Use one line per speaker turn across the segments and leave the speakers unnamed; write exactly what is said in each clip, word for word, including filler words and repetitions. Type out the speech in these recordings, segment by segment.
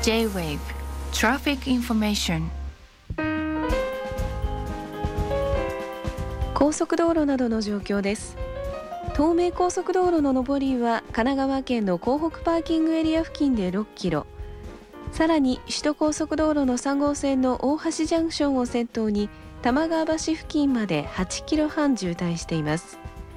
J-Wave Traffic Information。
高速道路などの状況です。東名高速道路の上りは神奈川県の港北パーキングエリア付近でろっキロ、さらに首都高速道路のさん号線の大橋ジャンクションを先頭に玉川橋付近まではちキロはん渋滞しています。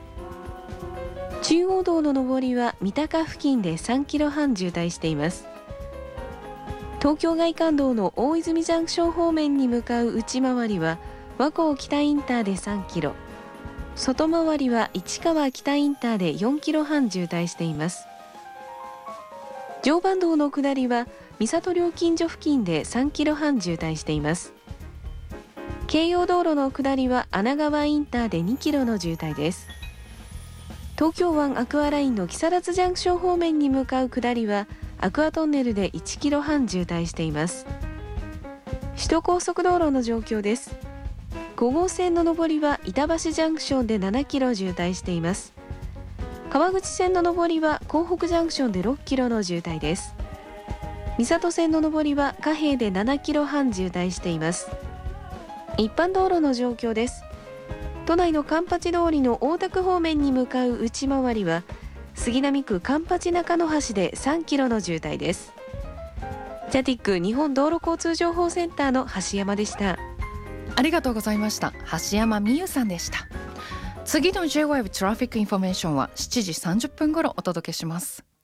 中央道の上りは三鷹付近でさんキロはん渋滞しています。東京外環道の大泉ジャンクション方面に向かう内回りは和光北インターでさんキロ、外回りは市川北インターでよんキロはん渋滞しています。常磐道の下りは三郷料金所付近でさんキロはん渋滞しています。京葉道路の下りは穴川インターでにキロの渋滞です。東京湾アクアラインの木更津ジャンクション方面に向かう下りはアクアトンネルでいちキロはん渋滞しています。首都高速道路の状況です。ご号線の上りは板橋ジャンクションでななキロ渋滞しています。川口線の上りは港北ジャンクションでろっキロの渋滞です。三郷線の上りは貨幣でななキロはん渋滞しています。一般道路の状況です。都内の環八通りの大田区方面に向かう内回りは杉並区環八中野橋でさんキロの渋滞です。ジャティック日本道路交通情報センターの橋山でした。
ありがとうございました。橋山美優さんでした。次の J-Wave トラフィックインフォメーションはしちじさんじゅっぷん頃お届けします。